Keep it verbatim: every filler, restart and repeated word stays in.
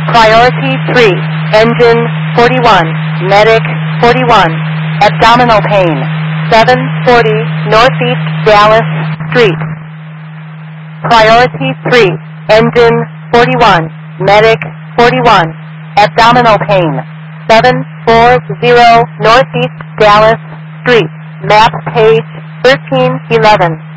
Priority three, engine forty-one, medic forty-one, abdominal pain, seven forty Northeast Dallas Street. Priority three, engine forty-one, medic forty-one, abdominal pain, seven forty Northeast Dallas Street, map page thirteen eleven.